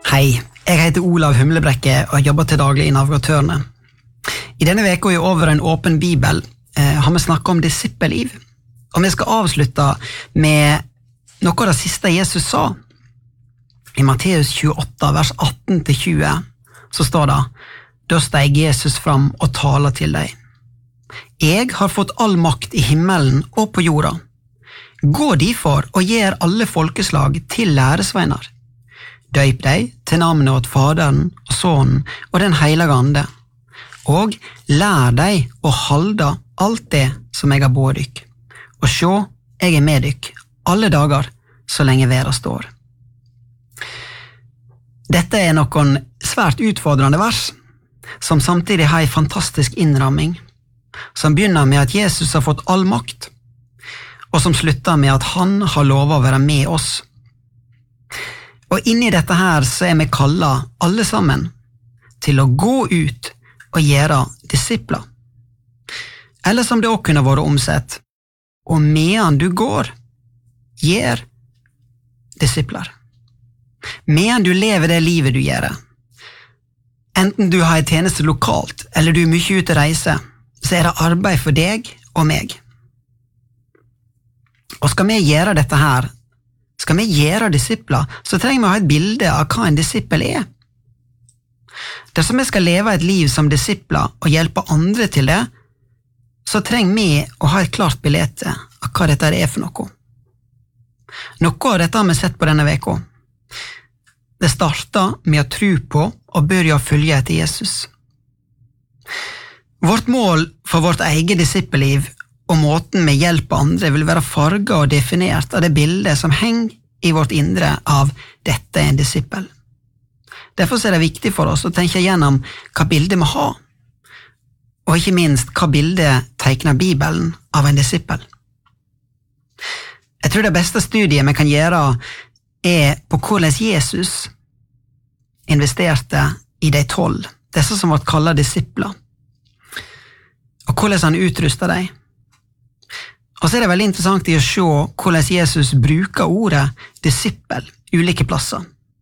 Hei, jeg heter Olav Humlebrekke og jobber til daglig i Navigatørene. I denne veka i Over en åpen bibel har vi snakket om disippelliv, og vi skal avslutte med noe av det siste Jesus sa. I Matteus 28, vers 18-20, så står det: Da steg Jesus fram og taler til deg. Jeg har fått all makt i himmelen og på jorda. Gå derfor og gjør alle folkeslag til læresveiner. Døyp deg til navnet åt Faderen og Sønnen og den Heilige Ande, og lær deg å holde alt det som jeg har båret dykk. Og sjå, jeg er med dykk alle dager så lenge verden står. Dette er noen svært utfordrende vers, som samtidig har en fantastisk innramming, som begynner med at Jesus har fått all makt, og som slutter med at han har lovet å være med oss. Og inni dette her så er vi kallet alle sammen til å gå ut og gjøre disipler. Eller som det også kunne vært omsett: og medan du går, gjør disipler. Medan du lever det livet du gjør, enten du har en tjeneste lokalt eller du er mye ute å reise, så er det arbeid for deg og meg. Og skal vi gjøre dette her, skal vi gjøre disipler, så trenger vi å ha et bilde av hva en disippel er. Dersom vi skal leve et liv som disipler og hjelpe andre til det, så trenger vi å ha et klart bilde av hva dette er for noe. Noe av dette har vi sett på denne veka. Det starter med å tro på og begynne å følge etter Jesus. Vårt mål for vårt eget disippelliv og måten vi hjelper andre vil være farget og definert av det bildet som henger i vårt indre av dette er en disippel. Derfor er det viktig for oss å tenke gjennom hva bildet vi har, og ikke minst hva bildet tegner Bibelen av en disippel. Jeg tror det beste studiet vi kan gjøre er på hvordan Jesus investerte i de 12, disse som ble kallet disipler, og hvordan han utrustet dem. Og så er det veldig interessant å se hvordan Jesus bruker ordet disippel ulike plasser.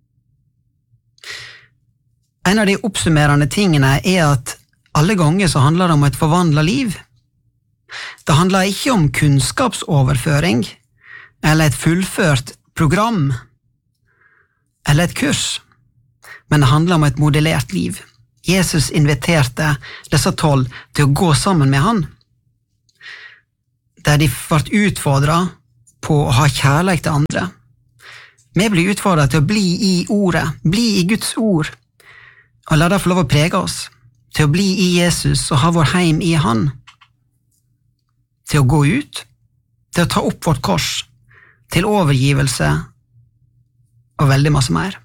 En av de oppsummerende tingene er at alle ganger så handler det om et forvandlet liv. Det handler ikke om kunnskapsoverføring, eller et fullført program, eller et kurs, men det handler om et modellert liv. Jesus inviterte disse 12 til å gå sammen med han, der de ble utfordret på å ha kjærlighet til andre. Vi blir utfordret til å bli i ordet, bli i Guds ord, og la det få lov å prege oss, til å bli i Jesus og ha vår heim i han, til å gå ut, til å ta opp vårt kors, til overgivelse og veldig masse mer.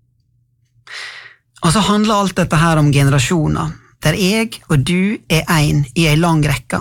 Og så handler alt dette her om generasjoner, der jeg og du er en i en lang rekke.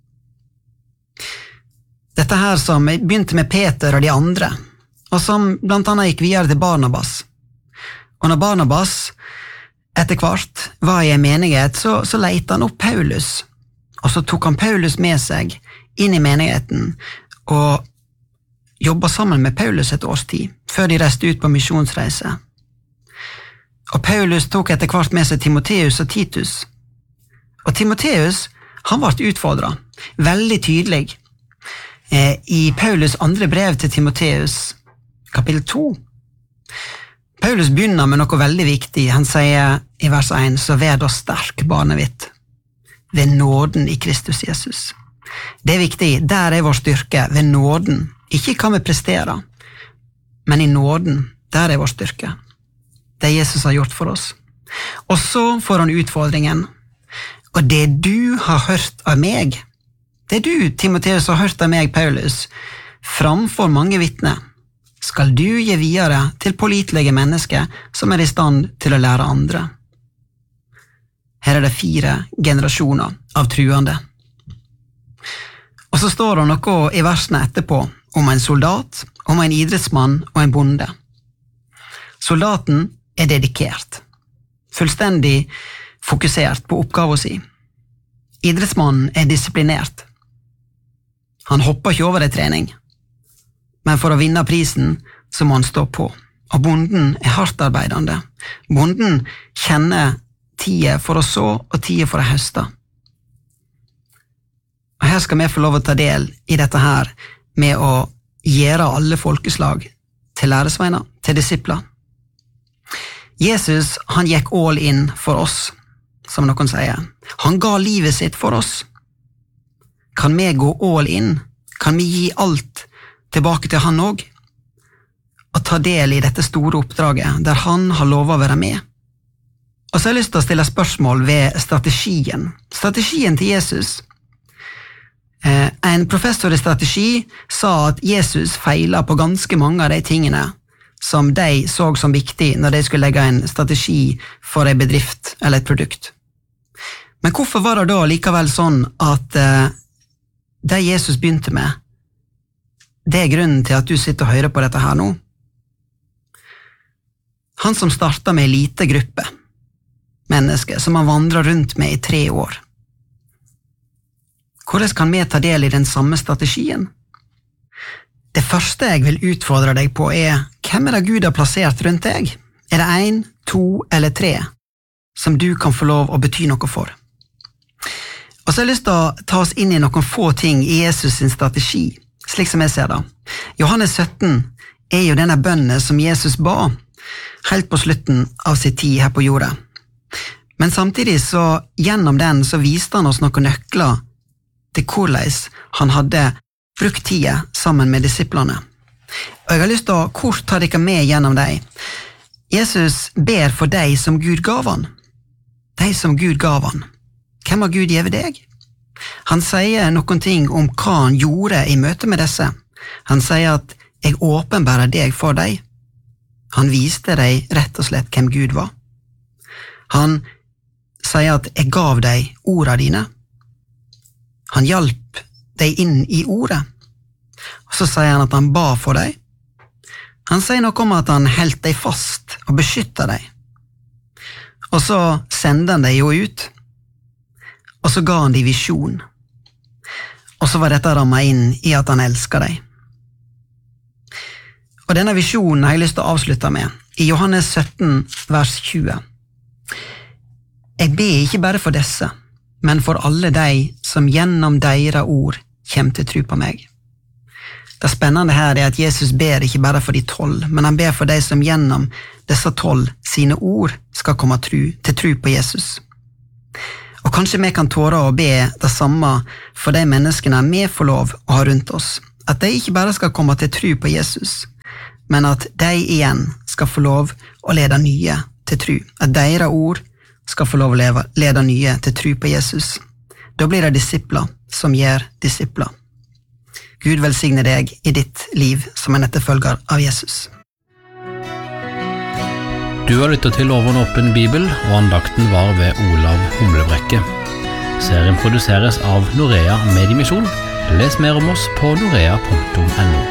Dette her som begynte med Peter og de andre, og som blant annet gikk videre til Barnabas. Og når Barnabas etter hvert var i en menighet, så lette han opp Paulus, og så tok han Paulus med seg inn i menigheten, og jobbet sammen med Paulus et års tid, før de reiste ut på misjonsreise. Og Paulus tok etter hvert med seg Timoteus og Titus. Og Timoteus, han ble utfordret, veldig tydelig, i Paulus andre brev til Timoteus, kapittel 2. Paulus begynner med noe veldig viktig. Han sier i vers 1, så vær da sterk, barnet mitt, ved nåden i Kristus Jesus. Det er viktig, der er vår styrke, ved nåden. Ikke hva vi presterer, men i nåden, der er vår styrke. Det Jesus har gjort for oss. Og så får han utfordringen, og det du har hørt av meg, det du, Timoteus, har hørt av meg, Paulus, framfor mange vittner, skal du gi videre til pålitelige mennesker som er i stand til å lære andre. Her er det 4 generasjoner av truende. Og så står det noe i versene etterpå om en soldat, om en idrettsmann og en bonde. Soldaten er dedikert, fullstendig fokusert på oppgaven sin. Idrettsmannen er disiplinert. Han hopper ikke over i trening, men for å vinne prisen så må han stå på. og bonden hardt arbeidende. Bonden kjenner tida for å så og tida for å høste. Og her skal vi få lov å ta del i dette her med å gjøre alle folkeslag til læresveiner, til disipler. Jesus, han gikk all in for oss, som noen sier. Han ga livet sitt for oss. Kan vi gå all in? Kan vi gi alt tilbake til han også? Og ta del i dette store oppdraget, der han har lovet å være med? Og så har jeg lyst til å stille spørsmål ved strategien. Strategien til Jesus. En professor i strategi sa at Jesus feilet på ganske mange av de tingene som de så som viktig når de skulle legge en strategi for en bedrift eller et produkt. Men hvorfor var det da likevel sånn at det Jesus begynte med, det er grunnen til at du sitter og hører på dette her nå? Han som startet med en liten gruppe mennesker som han vandret rundt med i 3 år. Hvordan kan vi ta del i den samme strategien? Det første jeg vil utfordre deg på er, hvem er det Gud har plassert rundt deg? Er det 1, 2 eller 3 som du kan få lov å bety noe for? Og så har jeg lyst til å ta oss inn i noen få ting i Jesus sin strategi, slik som jeg ser det. Johannes 17 er jo denne bønnen som Jesus ba, helt på slutten av sin tid her på jorda. Men samtidig så, gjennom den, så viste han oss noen nøkler til hvordan han hadde brukt tida sammen med disiplene. Og jeg har lyst til å kort ta dere med gjennom deg. Jesus ber for deg som Gud gav han. De som Gud gav han. Hvem har Gud givet deg? Han sier noen ting om hva han gjorde i møte med disse. Han sier at jeg åpenbærer deg for deg. Han viste deg rett og slett hvem Gud var. Han sier at jeg gav deg ordene dine. Han hjalp deg inn i ordet. Og så sier han at han ba for deg. Han sier noe om at han helt deg fast og beskytter deg. Og så sender han deg jo ut. Og så ga han deg visjon. Og så var dette rammet inn i at han elsker deg. Og denne visjonen har jeg lyst til å avslutte med, i Johannes 17, vers 20. Jeg ber ikke bare for disse, men for alle de som gjennom deres ord kommer til tro på meg. Det spennende her er at Jesus ber ikke bare for de 12, men han ber for de som gjennom disse 12 sine ord skal komme til tro på Jesus. Og kanskje vi kan tåre å be det samme for de menneskene vi får lov å ha rundt oss, at de ikke bare skal komme til tro på Jesus, men at de igjen skal få lov å lede nye til tro, at deres ord skal få lov å lede nye til tro på Jesus. Da blir det disipler som gjør disipler. Gud velsigne deg i ditt liv som en etterfølger av Jesus. Du har lyttet til Over en åpen bibel, og andakten var ved Olav Humlebrekke. Serien produseres av Norea Mediemisjon. Les mer om oss på norea.no.